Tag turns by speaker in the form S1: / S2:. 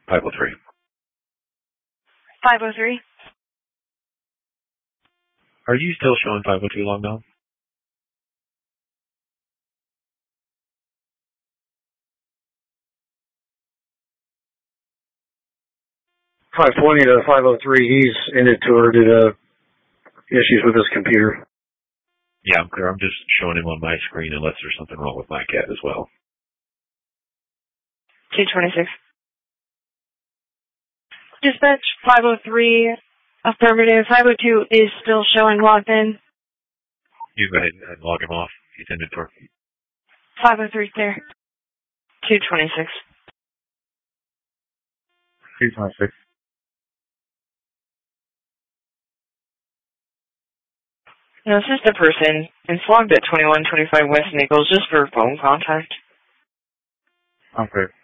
S1: 503.
S2: 503.
S1: Are you still showing 502 log now?
S3: .520 to 503, he's ended tour due to issues with his computer.
S1: Yeah, I'm clear. I'm just showing him on my screen unless there's something wrong with my cat as well.
S2: 226. Dispatch 503, affirmative. 502 is still showing logged in.
S1: You go ahead and log him off. He's ended tour.
S2: 503 there. 226.
S3: 226.
S2: Now, this is the person. It's logged at 2125 West Nichols just for phone contact.
S3: Okay.